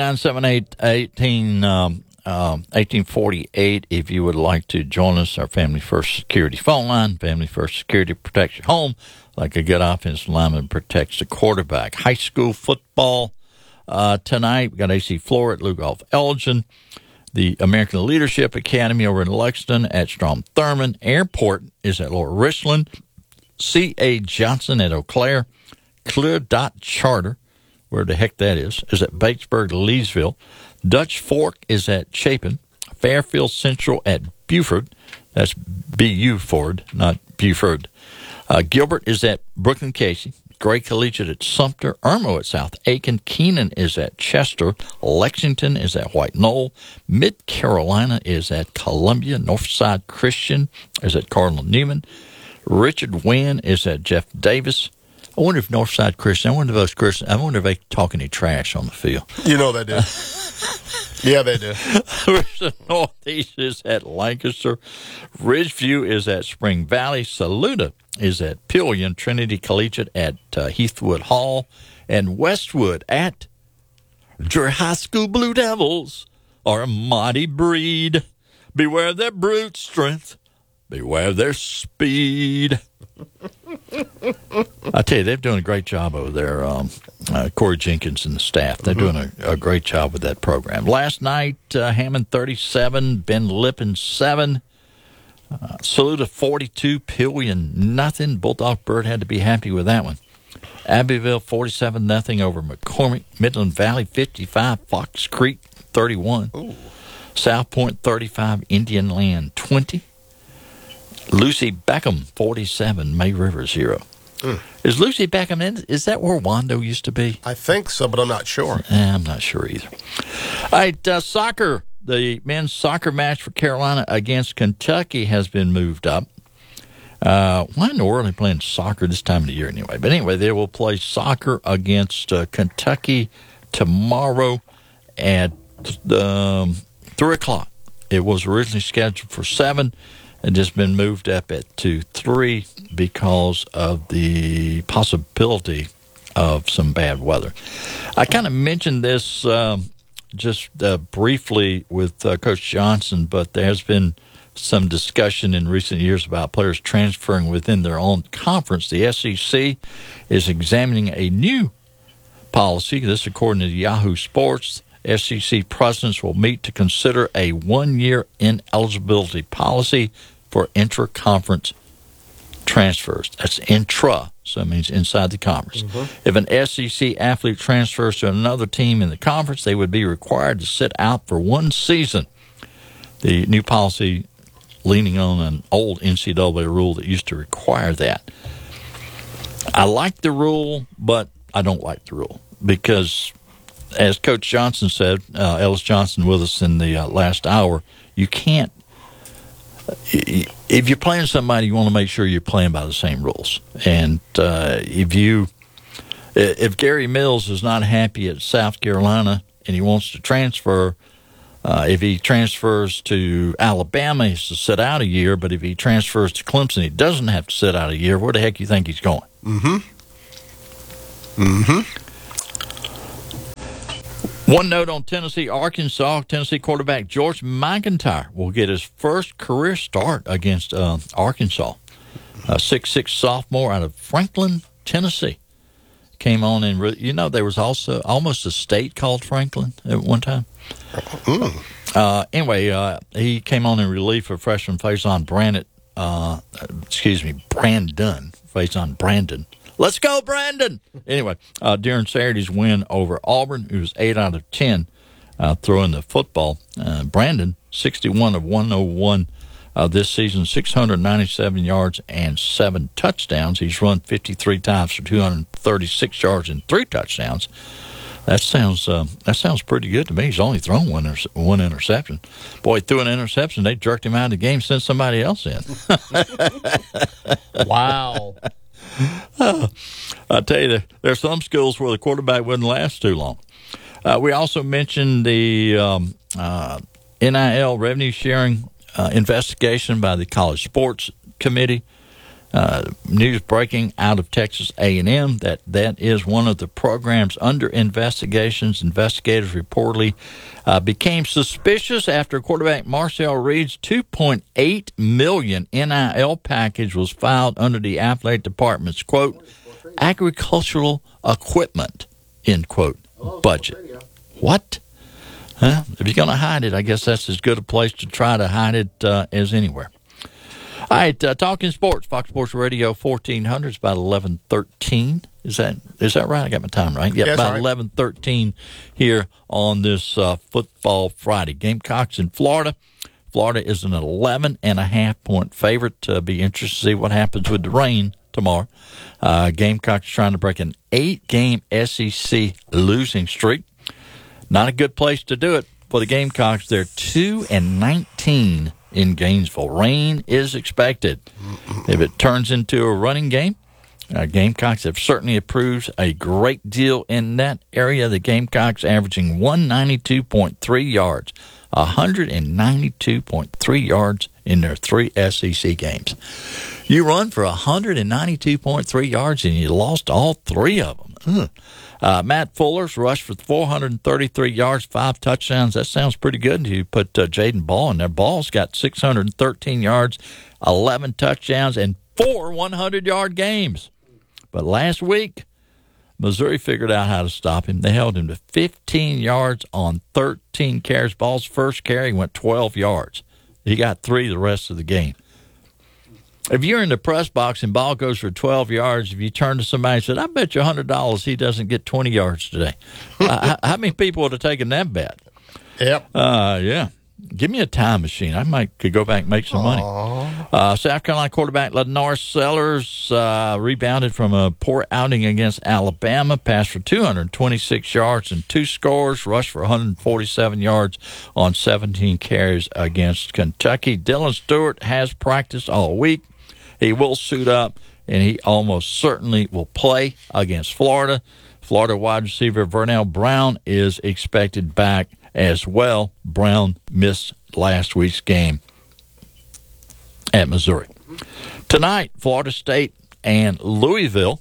803-978-1848. If you would like to join us, our Family First Security phone line. Family First Security protects your home like a good offensive lineman protects the quarterback. High school football tonight. We got AC Flora at Lugoff Elgin. The American Leadership Academy over in Lexington at Strom Thurmond. Airport is at Laura Richland. C.A. Johnson at Eau Claire. Clear Dot Charter, where the heck that is at Batesburg, Leesville. Dutch Fork is at Chapin. Fairfield Central at Buford. That's B-U-Ford, not Buford. Gilbert is at Brooklyn Casey. Gray Collegiate at Sumter. Irmo at South Aiken. Keenan is at Chester. Lexington is at White Knoll. Mid Carolina is at Columbia. Northside Christian is at Cardinal Newman. Richard Wynn is at Jeff Davis. I wonder if Northside Christian, I wonder if they talk any trash on the field. You know they do. Yeah, they do. Northeast is at Lancaster. Ridgeview is at Spring Valley. Saluda is at Pillion. Trinity Collegiate at Heathwood Hall. And Westwood at Drury High School Blue Devils are a mighty breed. Beware their brute strength. Beware their speed. I tell you, they're doing a great job over there. Corey Jenkins and the staff, they're doing a great job with that program. Last night, Hammond 37, Ben Lippen 7, Saluda 42, Pillion nothing. Bulldog Bird had to be happy with that one. Abbeville 47-0 over McCormick. Midland Valley 55, Fox Creek 31. Ooh. South Point 35, Indian Land 20. Lucy Beckham, 47, May River 0. Is Lucy Beckham in? Is that where Wando used to be? I think so, but I'm not sure. I'm not sure either. All right, soccer. The men's soccer match for Carolina against Kentucky has been moved up. Why in the world are they playing soccer this time of the year anyway? But anyway, they will play soccer against Kentucky tomorrow at 3 o'clock. It was originally scheduled for 7. It just been moved up to 3 because of the possibility of some bad weather. I kind of mentioned this just briefly with Coach Johnson, but there has been some discussion in recent years about players transferring within their own conference. The SEC is examining a new policy. This according to Yahoo Sports. SEC presidents will meet to consider a 1-year ineligibility policy for intra-conference transfers. That's intra, so it means inside the conference. If an SEC athlete transfers to another team in the conference, they would be required to sit out for 1 season. The new policy leaning on an old NCAA rule that used to require that. I like the rule, but I don't like the rule because, as Coach Johnson said, Ellis Johnson with us in the last hour, you can't, if you're playing somebody, you want to make sure you're playing by the same rules. And if Gary Mills is not happy at South Carolina and he wants to transfer, if he transfers to Alabama, he has to sit out a year. But if he transfers to Clemson, he doesn't have to sit out a year. Where the heck do you think he's going? One note on Tennessee, Arkansas. Tennessee quarterback George McIntyre will get his first career start against Arkansas. A 6'6" sophomore out of Franklin, Tennessee. Came on and, there was also almost a state called Franklin at one time. Anyway, he came on in relief of freshman Faison Brandon. Brandon. Let's go, Brandon! Anyway, during Saturday's win over Auburn, it was 8 out of 10 throwing the football. Brandon, 61 of 101 this season, 697 yards and 7 touchdowns. He's run 53 times for 236 yards and 3 touchdowns. That sounds pretty good to me. He's only thrown one interception. Boy, he threw an interception. They jerked him out of the game, sent somebody else in. Wow. I tell you, there's some schools where the quarterback wouldn't last too long. We also mentioned the NIL revenue sharing investigation by the College Sports Committee. News breaking out of Texas A&M that is one of the programs under investigations. Investigators reportedly became suspicious after quarterback Marcel Reed's $2.8 million NIL package was filed under the athletic department's, quote, agricultural equipment, end quote, budget. What? If you're going to hide it, I guess that's as good a place to try to hide it as anywhere. All right, talking sports, Fox Sports Radio 1400 is about 11:13. Is that right? I got my time right. Yeah, about 11:13 here on this Football Friday. Gamecocks in Florida. Florida is an 11.5-point favorite. Be interested to see what happens with the rain tomorrow. Gamecocks trying to break an 8-game SEC losing streak. Not a good place to do it for the Gamecocks. They're 2-19 in Gainesville. Rain is expected. If it turns into a running game, Gamecocks have certainly improved a great deal in that area. The Gamecocks averaging 192.3 yards, 192.3 yards in their 3 SEC games. You run for 192.3 yards and you lost all 3 of them. Matt Fuller's rushed for 433 yards, 5 touchdowns. That sounds pretty good. You put Jaden Ball in there. Ball's got 613 yards, 11 touchdowns, and 4 100-yard games. But last week, Missouri figured out how to stop him. They held him to 15 yards on 13 carries. Ball's first carry went 12 yards. He got 3 the rest of the game. If you're in the press box and Ball goes for 12 yards, if you turn to somebody and said, I bet you $100 he doesn't get 20 yards today. How many people would have taken that bet? Yep. Yeah. Give me a time machine. I could go back and make some money. South Carolina quarterback Lenore Sellers rebounded from a poor outing against Alabama, passed for 226 yards and 2 scores, rushed for 147 yards on 17 carries against Kentucky. Dylan Stewart has practiced all week. He will suit up, and he almost certainly will play against Florida. Florida wide receiver Vernell Brown is expected back as well. Brown missed last week's game at Missouri. Tonight, Florida State and Louisville.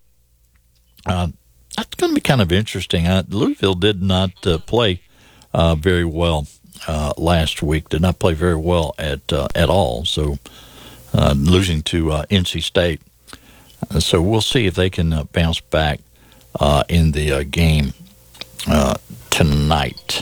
That's going to be kind of interesting. Louisville did not play very well last week. Did not play very well at all. So losing to NC State. So we'll see if they can bounce back in the game tonight.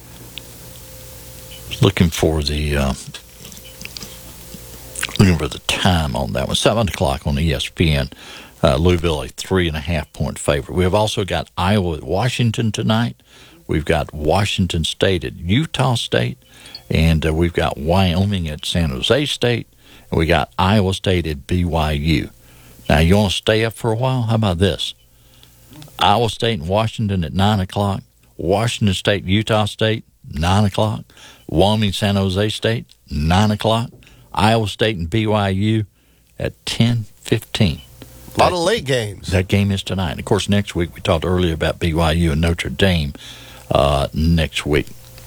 Looking for the time on that one. 7 o'clock on ESPN. Louisville, a 3.5-point favorite. We have also got Iowa at Washington tonight. We've got Washington State at Utah State. And we've got Wyoming at San Jose State. And we got Iowa State at BYU. Now, you want to stay up for a while? How about this? Iowa State and Washington at 9 o'clock. Washington State, Utah State, 9 o'clock. Wyoming, San Jose State, 9 o'clock. Iowa State and BYU at 10:15. A lot of late games. That game is tonight. And of course, next week, we talked earlier about BYU and Notre Dame next week.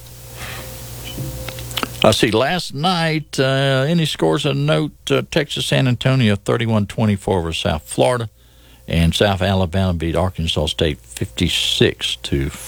Let's see, last night, any scores of note, Texas San Antonio 31-24 over South Florida, and South Alabama beat Arkansas State 56-14.